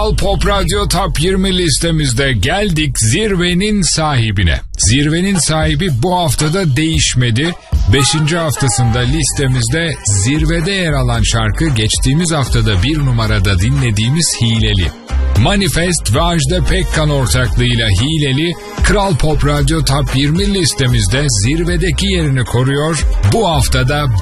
Pop Radyo Top 20 listemizde geldik zirvenin sahibine. Zirvenin sahibi bu haftada değişmedi. 5. haftasında listemizde zirvede yer alan şarkı geçtiğimiz haftada 1 numarada dinlediğimiz Hileli. Manifest ve Ajda Pekkan ortaklığıyla Hileli, Kral Pop Radyo Top 20 listemizde zirvedeki yerini koruyor. Bu haftada